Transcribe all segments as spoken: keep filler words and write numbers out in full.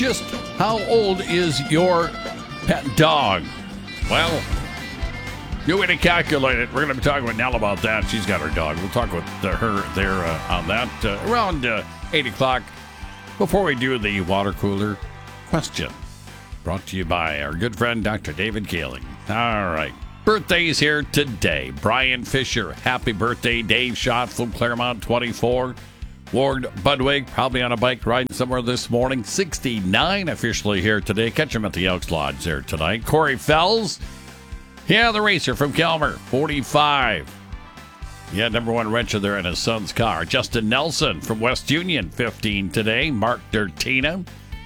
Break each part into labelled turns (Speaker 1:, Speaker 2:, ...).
Speaker 1: just how old is your pet dog? Well, you're going to calculate it. We're going to be talking with Nell about that. She's got her dog. We'll talk with uh, her there uh, on that uh, around uh, eight o'clock before we do the water cooler question. Brought to you by our good friend, Doctor David Kaling. All right. Birthdays here today. Brian Fisher, happy birthday. Dave Schott from Claremont, twenty-four. Ward Budwig, probably on a bike riding somewhere this morning, sixty-nine officially here today. Catch him at the Elks Lodge there tonight. Corey Fells, yeah, the racer from Kelmer, forty-five. Yeah, number one wrencher there in his son's car. Justin Nelson from West Union, fifteen today. Mark Dertina.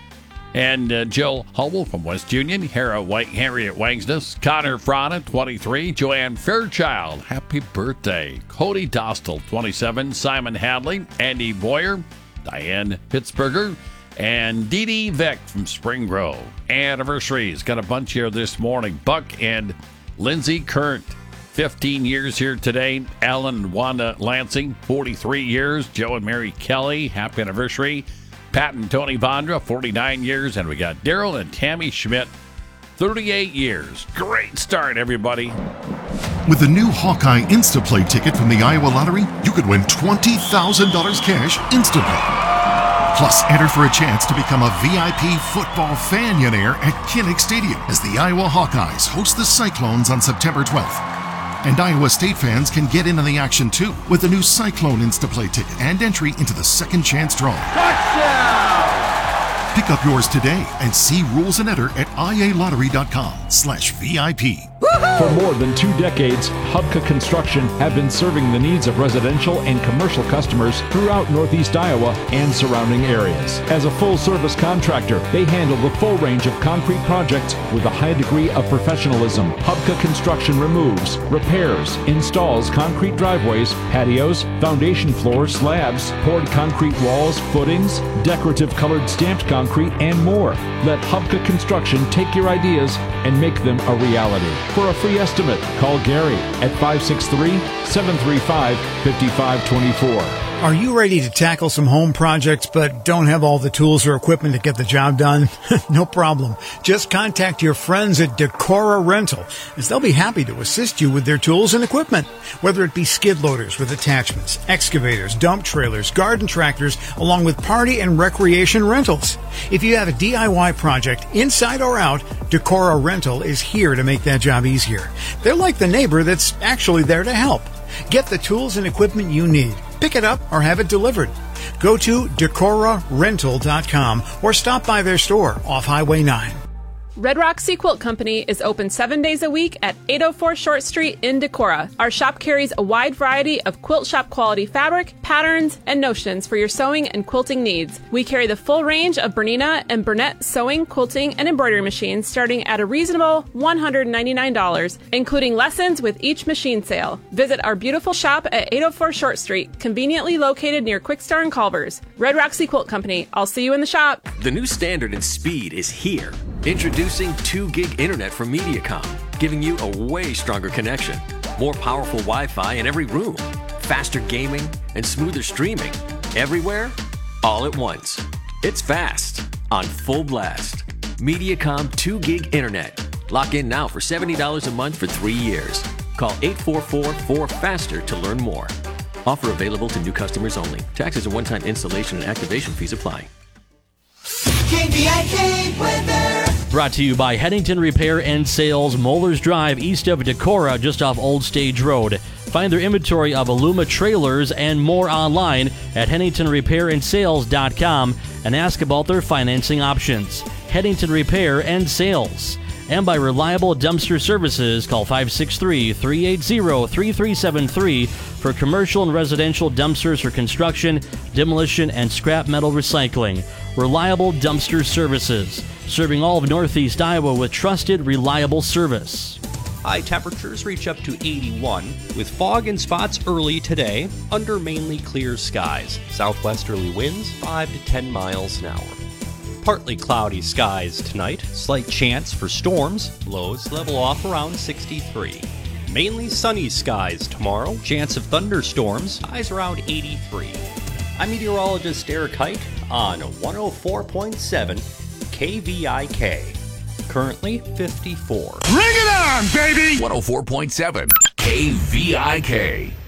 Speaker 1: And uh, Jill Hubble from West Union. Hera White, Harriet Wangsness. Connor Frana, twenty-three. Joanne Fairchild, happy birthday. Cody Dostal, twenty-seven. Simon Hadley. Andy Boyer. Diane Pittsburgher. And Dee Dee Vick from Spring Grove. Anniversaries. Got a bunch here this morning. Buck and Lindsay Current, fifteen years here today. Alan and Wanda Lansing, forty-three years. Joe and Mary Kelly, happy anniversary. Pat and Tony Vondra, forty-nine years. And we got Daryl and Tammy Schmidt, thirty-eight years. Great start, everybody.
Speaker 2: With the new Hawkeye Instaplay ticket from the Iowa Lottery, you could win twenty thousand dollars cash instantly. Plus, enter for a chance to become a V I P football fanionaire at Kinnick Stadium as the Iowa Hawkeyes host the Cyclones on September twelfth. And Iowa State fans can get in on the action too with the new Cyclone Instaplay ticket and entry into the second chance draw. Touchdown! Pick up yours today and see rules and enter at ialottery.com slash VIP.
Speaker 3: For more than two decades, Hubka Construction have been serving the needs of residential and commercial customers throughout Northeast Iowa and surrounding areas. As a full-service contractor, they handle the full range of concrete projects with a high degree of professionalism. Hubka Construction removes, repairs, installs concrete driveways, patios, foundation floors, slabs, poured concrete walls, footings, decorative colored stamped concrete, and more. Let Hubka Construction take your ideas and make them a reality. For a free estimate, call Gary at five six three, seven three five, five five two four.
Speaker 4: Are you ready to tackle some home projects but don't have all the tools or equipment to get the job done? No problem. Just contact your friends at Decora Rental, as they'll be happy to assist you with their tools and equipment. Whether it be skid loaders with attachments, excavators, dump trailers, garden tractors, along with party and recreation rentals. If you have a D I Y project, inside or out, Decora Rental is here to make that job easier. They're like the neighbor that's actually there to help. Get the tools and equipment you need. Pick it up or have it delivered. Go to decora rental dot com or stop by their store off Highway nine.
Speaker 5: Red Rock Sea Quilt Company is open seven days a week at eight oh four Short Street in Decorah. Our shop carries a wide variety of quilt shop quality fabric, patterns, and notions for your sewing and quilting needs. We carry the full range of Bernina and Burnett sewing, quilting, and embroidery machines starting at a reasonable one hundred ninety-nine dollars, including lessons with each machine sale. Visit our beautiful shop at eight oh four Short Street, conveniently located near Quickstar and Culver's. Red Rock Sea Quilt Company. I'll see you in the shop.
Speaker 6: The new standard in speed is here. Introducing two gig internet from Mediacom, giving you a way stronger connection, more powerful Wi-Fi in every room, faster gaming, and smoother streaming. Everywhere, all at once. It's fast, on full blast. Mediacom two gig internet. Lock in now for seventy dollars a month for three years. Call eight four four, four FASTER to learn more. Offer available to new customers only. Taxes and one-time installation and activation fees apply.
Speaker 7: K B I K weather.
Speaker 8: Brought to you by Hennington Repair and Sales, Mollers Drive, east of Decorah, just off Old Stage Road. Find their inventory of Aluma trailers and more online at hennington repair and sales dot com and ask about their financing options. Hennington Repair and Sales. And by Reliable Dumpster Services, call five six three, three eight zero, three three seven three for commercial and residential dumpsters for construction, demolition, and scrap metal recycling. Reliable Dumpster Services, serving all of Northeast Iowa with trusted, reliable service.
Speaker 9: High temperatures reach up to eighty-one, with fog and spots early today, under mainly clear skies. Southwesterly winds five to ten miles an hour. Partly cloudy skies tonight, slight chance for storms, lows level off around sixty-three. Mainly sunny skies tomorrow, chance of thunderstorms, highs around eighty-three. I'm meteorologist Eric Height on one oh four point seven K V I K. Currently fifty-four.
Speaker 10: Bring it on, baby!
Speaker 11: one oh four point seven K V I K.